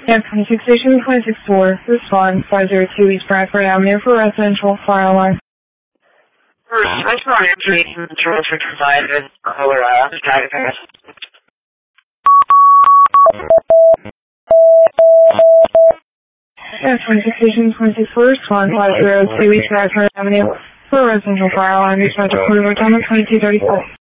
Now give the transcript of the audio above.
Yeah, 26 Station 264, respond 502 East Bradford Avenue for residential fire alarm. I saw an information transfer provided over tag address. Yeah, 26 Station 264, respond 502 East Bradford Avenue for residential fire alarm. Respond to quarter of 2234.